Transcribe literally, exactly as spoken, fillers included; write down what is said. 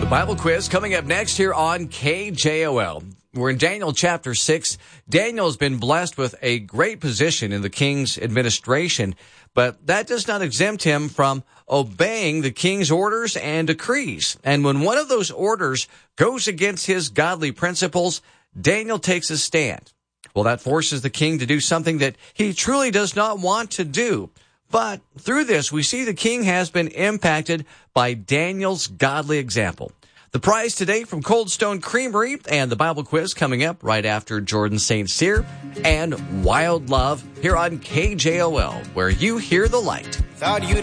Bible quiz coming up next here on K J O L. We're in Daniel chapter six. Daniel has been blessed with a great position in the king's administration, but that does not exempt him from obeying the king's orders and decrees. And when one of those orders goes against his godly principles, Daniel takes a stand. Well, that forces the king to do something that he truly does not want to do. But through this, we see the king has been impacted by Daniel's godly example. The prize today from Cold Stone Creamery and the Bible quiz coming up right after Jordan Saint Cyr and Wild Love here on K J O L, where you hear the light. Thought you